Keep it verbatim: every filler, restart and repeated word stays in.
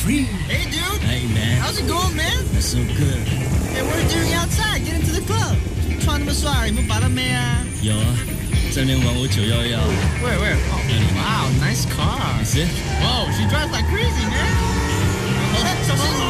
free. Hey, dude. Hey, man. How's it going, man? That's so good. Hey, what are you doing outside? Get into the club. 穿那么帅，有没有把到妹啊？ 有啊，在那边玩我九幺幺。 Where, where? Oh, wow, nice car. You see? Whoa, she drives like crazy, man. 小心